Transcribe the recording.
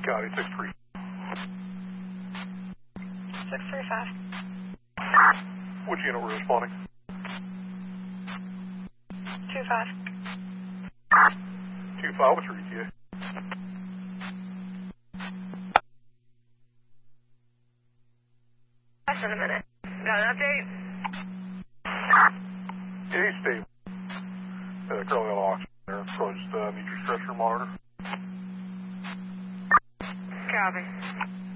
Copy, 6-3. 635. Which unit were responding? 25. 2-5, what's your ETA? Less than a minute. Got an update? Yeah, he's stable. Currently on oxygen there, so just need your stretcher monitor. Copy.